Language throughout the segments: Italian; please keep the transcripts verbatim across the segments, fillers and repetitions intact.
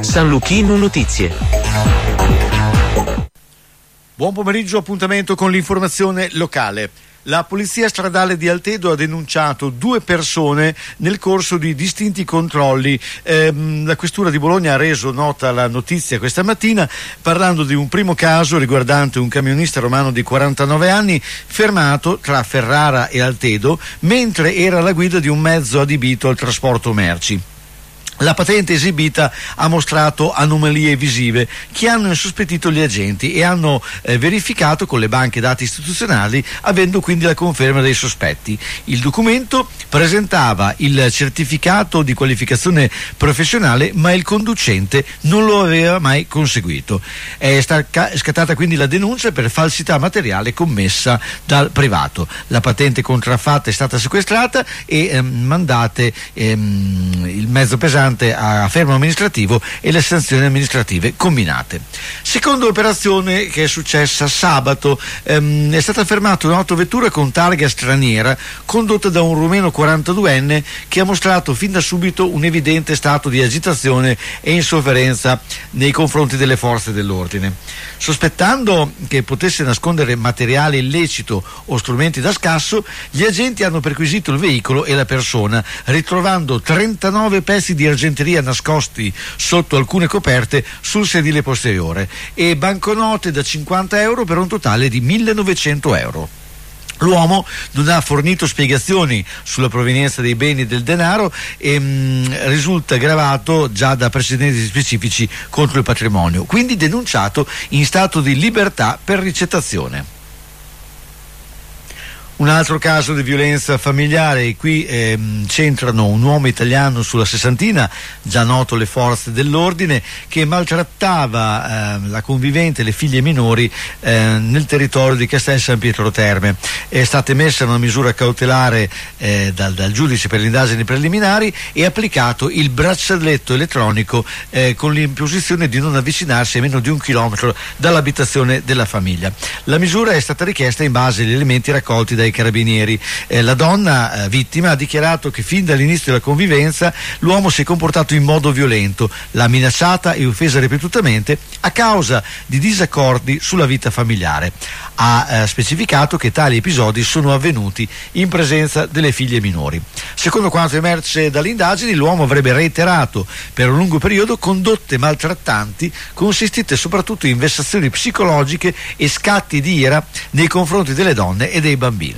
San Luchino Notizie. Buon pomeriggio, appuntamento con l'informazione locale. La polizia stradale di Altedo ha denunciato due persone nel corso di distinti controlli. Ehm, la questura di Bologna ha reso nota la notizia questa mattina parlando di un primo caso riguardante un camionista romano di quarantanove anni fermato tra Ferrara e Altedo mentre era alla guida di un mezzo adibito al trasporto merci. La patente esibita ha mostrato anomalie visive che hanno insospettito gli agenti e hanno eh, verificato con le banche dati istituzionali, avendo quindi la conferma dei sospetti. Il documento presentava il certificato di qualificazione professionale, ma il conducente non lo aveva mai conseguito. È stacca- scattata quindi la denuncia per falsità materiale commessa dal privato. La patente contraffatta è stata sequestrata e ehm, mandate ehm, il mezzo pesante a fermo amministrativo e le sanzioni amministrative combinate. Seconda operazione che è successa sabato, ehm, è stata fermata un'autovettura con targa straniera condotta da un rumeno quarantaduenne che ha mostrato fin da subito un evidente stato di agitazione e insofferenza nei confronti delle forze dell'ordine. Sospettando che potesse nascondere materiale illecito o strumenti da scasso, gli agenti hanno perquisito il veicolo e la persona, ritrovando trentanove pezzi di argenteria nascosti sotto alcune coperte sul sedile posteriore e banconote da cinquanta euro per un totale di millenovecento euro. L'uomo non ha fornito spiegazioni sulla provenienza dei beni e del denaro e mh, risulta gravato già da precedenti specifici contro il patrimonio, quindi denunciato in stato di libertà per ricettazione. Un altro caso di violenza familiare, qui ehm, centrano un uomo italiano sulla sessantina, già noto alle forze dell'ordine, che maltrattava eh, la convivente e le figlie minori eh, nel territorio di Castel San Pietro Terme. È stata emessa una misura cautelare eh, dal, dal giudice per le indagini preliminari e applicato il braccialetto elettronico eh, con l'imposizione di non avvicinarsi a meno di un chilometro dall'abitazione della famiglia. La misura è stata richiesta in base agli elementi raccolti dai carabinieri. Eh, la donna eh, vittima ha dichiarato che fin dall'inizio della convivenza l'uomo si è comportato in modo violento, l'ha minacciata e offesa ripetutamente a causa di disaccordi sulla vita familiare. Ha eh, specificato che tali episodi sono avvenuti in presenza delle figlie minori. Secondo quanto emerge dalle indagini, l'uomo avrebbe reiterato per un lungo periodo condotte maltrattanti consistite soprattutto in vessazioni psicologiche e scatti di ira nei confronti delle donne e dei bambini.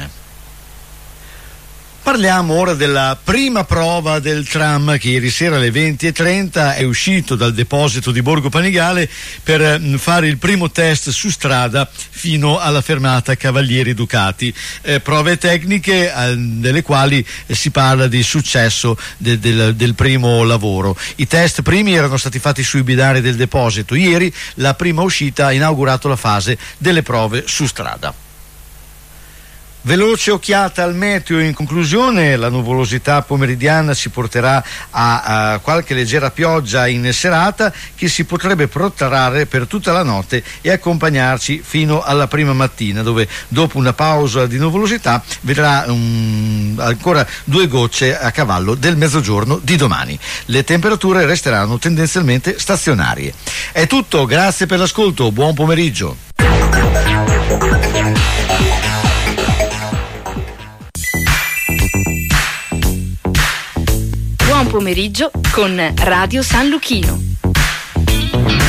Parliamo ora della prima prova del tram che ieri sera alle venti e trenta è uscito dal deposito di Borgo Panigale per fare il primo test su strada fino alla fermata Cavalieri Ducati. Eh, prove tecniche eh, delle quali eh, si parla di successo de, del, del primo lavoro. I test primi erano stati fatti sui binari del deposito. Ieri la prima uscita ha inaugurato la fase delle prove su strada. Veloce occhiata al meteo in conclusione. La nuvolosità pomeridiana ci porterà a, a qualche leggera pioggia in serata che si potrebbe protrarre per tutta la notte e accompagnarci fino alla prima mattina, dove dopo una pausa di nuvolosità vedrà um, ancora due gocce a cavallo del mezzogiorno di domani. Le temperature resteranno tendenzialmente stazionarie. È tutto, grazie per l'ascolto, buon pomeriggio. Buon pomeriggio con Radio San Luchino.